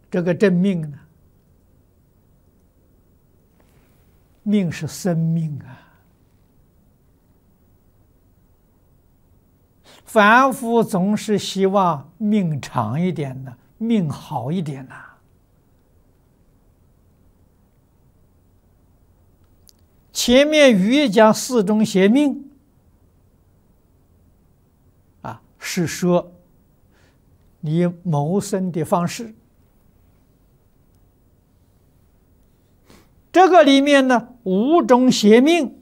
这个正命呢，命是生命啊。凡夫总是希望命长一点的，命好一点呐。前面语讲四种邪命，是说你谋生的方式。这个里面呢，5种邪命，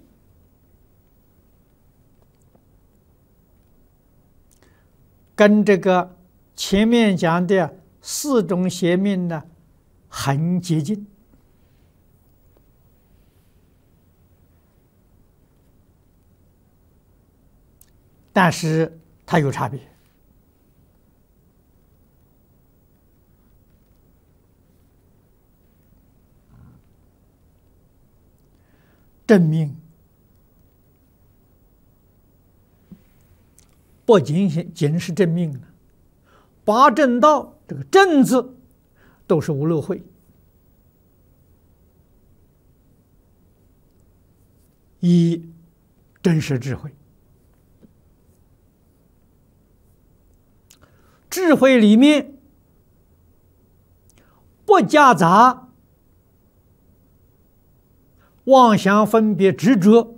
跟这个前面讲的4种邪命呢很接近，但是它有差别。正命不仅是正命了，8正道这个正字都是无漏慧，以真实智慧。智慧里面不夹杂妄想分别执着